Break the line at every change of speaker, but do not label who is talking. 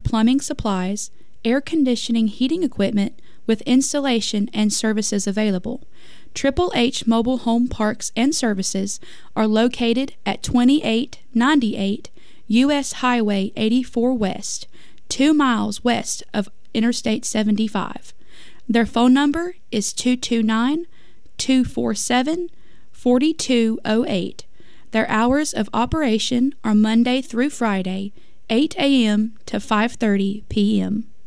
plumbing supplies, air conditioning, heating equipment, with installation and services available. Triple H Mobile Home Parks and Services are located at 2898 U.S. Highway 84 West, 2 miles west of Interstate 75. Their phone number is 229-247-4208. Their hours of operation are Monday through Friday, 8 a.m. to 5:30 p.m.